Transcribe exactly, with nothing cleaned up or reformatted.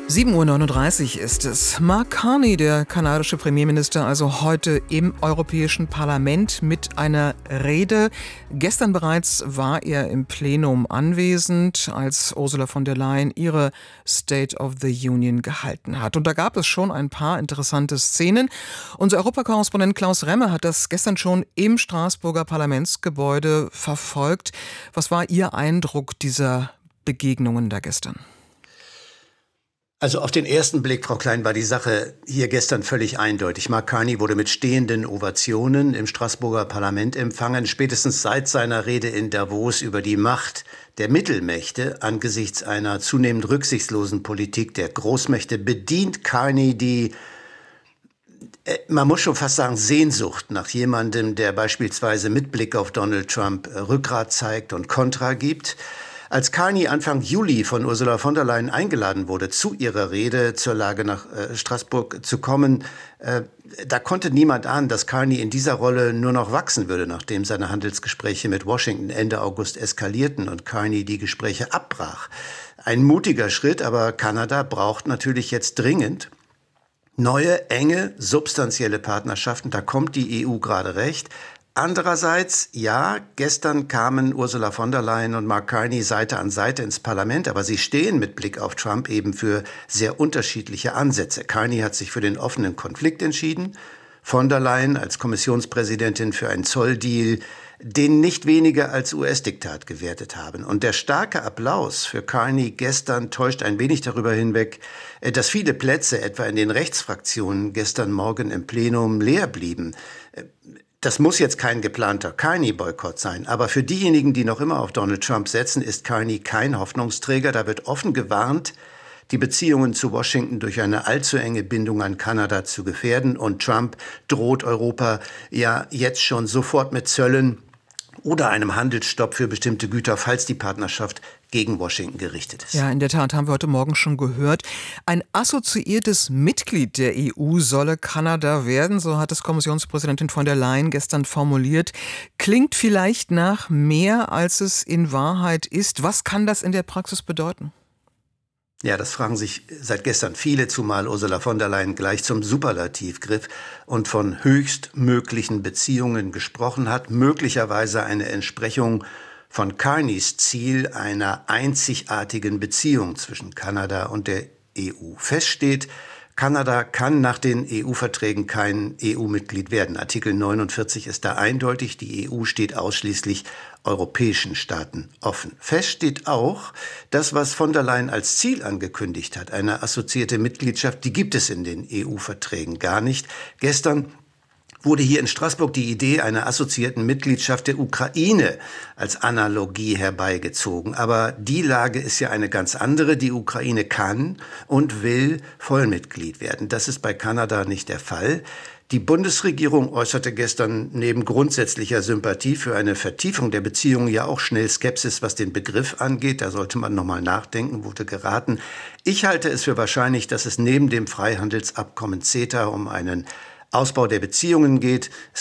sieben Uhr neununddreißig ist es. Mark Carney, der kanadische Premierminister, also heute im Europäischen Parlament mit einer Rede. Gestern bereits war er im Plenum anwesend, als Ursula von der Leyen ihre State of the Union gehalten hat. Und da gab es schon ein paar interessante Szenen. Unser Europakorrespondent Klaus Remme hat das gestern schon im Straßburger Parlamentsgebäude verfolgt. Was war Ihr Eindruck dieser Begegnungen da gestern? Also auf den ersten Blick, Frau Klein, war die Sache hier gestern völlig eindeutig. Mark Carney wurde mit stehenden Ovationen im Straßburger Parlament empfangen. Spätestens seit seiner Rede in Davos über die Macht der Mittelmächte angesichts einer zunehmend rücksichtslosen Politik der Großmächte bedient Carney die, man muss schon fast sagen, Sehnsucht nach jemandem, der beispielsweise mit Blick auf Donald Trump Rückgrat zeigt und Kontra gibt. Als Carney Anfang Juli von Ursula von der Leyen eingeladen wurde, zu ihrer Rede zur Lage nach äh, Straßburg zu kommen, äh, da konnte niemand ahnen, dass Carney in dieser Rolle nur noch wachsen würde, nachdem seine Handelsgespräche mit Washington Ende August eskalierten und Carney die Gespräche abbrach. Ein mutiger Schritt, aber Kanada braucht natürlich jetzt dringend neue, enge, substanzielle Partnerschaften. Da kommt die E U gerade recht. Andererseits, ja, gestern kamen Ursula von der Leyen und Mark Carney Seite an Seite ins Parlament, aber sie stehen mit Blick auf Trump eben für sehr unterschiedliche Ansätze. Carney hat sich für den offenen Konflikt entschieden, von der Leyen als Kommissionspräsidentin für einen Zolldeal, den nicht weniger als U S-Diktat gewertet haben. Und der starke Applaus für Carney gestern täuscht ein wenig darüber hinweg, dass viele Plätze, etwa in den Rechtsfraktionen, gestern Morgen im Plenum leer blieben. Das muss jetzt kein geplanter Carney-Boykott sein, aber für diejenigen, die noch immer auf Donald Trump setzen, ist Carney kein Hoffnungsträger. Da wird offen gewarnt, die Beziehungen zu Washington durch eine allzu enge Bindung an Kanada zu gefährden. Und Trump droht Europa ja jetzt schon sofort mit Zöllen oder einem Handelsstopp für bestimmte Güter, falls die Partnerschaft gegen Washington gerichtet ist. Ja, in der Tat haben wir heute Morgen schon gehört. Ein assoziiertes Mitglied der E U solle Kanada werden, so hat es Kommissionspräsidentin von der Leyen gestern formuliert. Klingt vielleicht nach mehr, als es in Wahrheit ist. Was kann das in der Praxis bedeuten? Ja, das fragen sich seit gestern viele, zumal Ursula von der Leyen gleich zum Superlativ griff und von höchstmöglichen Beziehungen gesprochen hat. Möglicherweise eine Entsprechung von Carneys Ziel einer einzigartigen Beziehung zwischen Kanada und der E U. Fest steht, Kanada kann nach den E U-Verträgen kein E U-Mitglied werden. Artikel neunundvierzig ist da eindeutig. Die E U steht ausschließlich europäischen Staaten offen. Fest steht auch, das, was von der Leyen als Ziel angekündigt hat, eine assoziierte Mitgliedschaft, die gibt es in den E U-Verträgen gar nicht. Gestern wurde hier in Straßburg die Idee einer assoziierten Mitgliedschaft der Ukraine als Analogie herbeigezogen. Aber die Lage ist ja eine ganz andere. Die Ukraine kann und will Vollmitglied werden. Das ist bei Kanada nicht der Fall. Die Bundesregierung äußerte gestern neben grundsätzlicher Sympathie für eine Vertiefung der Beziehungen ja auch schnell Skepsis, was den Begriff angeht. Da sollte man nochmal nachdenken, wurde geraten. Ich halte es für wahrscheinlich, dass es neben dem Freihandelsabkommen CETA um einen Ausbau der Beziehungen geht.